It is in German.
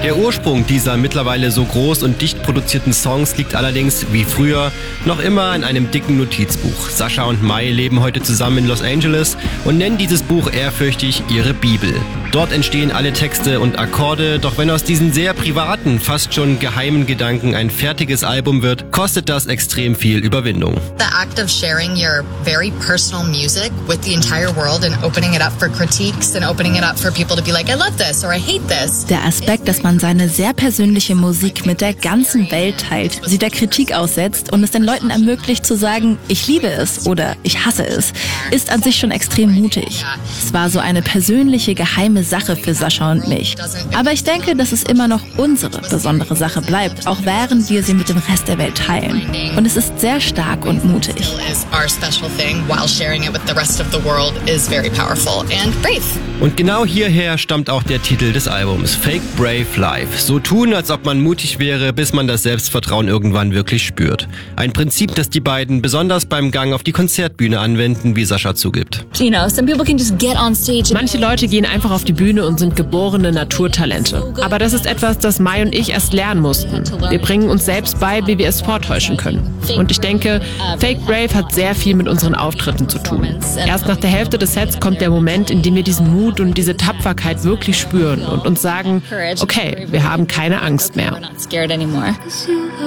Der Ursprung dieser mittlerweile so groß und dicht produzierten Songs liegt allerdings, wie früher, noch immer in einem dicken Notizbuch. Sascha und Mai leben heute zusammen in Los Angeles und nennen dieses Buch ehrfürchtig ihre Bibel. Dort entstehen alle Texte und Akkorde, doch wenn aus diesen sehr privaten, fast schon geheimen Gedanken ein fertiges Album wird, kostet das extrem viel Überwindung. The act of sharing your very personal music with the entire world and opening it up for critiques and opening it up for people to be like, I love this or I hate this. Der Aspekt, dass man seine sehr persönliche Musik mit der ganzen Welt teilt, sie der Kritik aussetzt und es den Leuten ermöglicht zu sagen, ich liebe es oder ich hasse es, ist an sich schon extrem mutig. Es war so eine persönliche, geheime Sache für Sascha und mich. Aber ich denke, dass es immer noch unsere besondere Sache bleibt, auch während wir sie mit dem Rest der Welt teilen. Und es ist sehr stark und mutig. Und genau hierher stammt auch der Titel des Albums, Fake Brave Life. So tun, als ob man mutig wäre, bis man das Selbstvertrauen irgendwann wirklich spürt. Ein Prinzip, das die beiden besonders beim Gang auf die Konzertbühne anwenden, wie Sascha zugibt. Manche Leute gehen einfach auf die Bühne und sind geborene Naturtalente. Aber das ist etwas, das Mai und ich erst lernen mussten. Wir bringen uns selbst bei, wie wir es vortäuschen können. Und ich denke, Fake Brave hat sehr viel mit unseren Auftritten zu tun. Erst nach der Hälfte des Sets kommt der Moment, in dem wir diesen Mut und diese Tapferkeit wirklich spüren und uns sagen, okay, wir haben keine Angst mehr.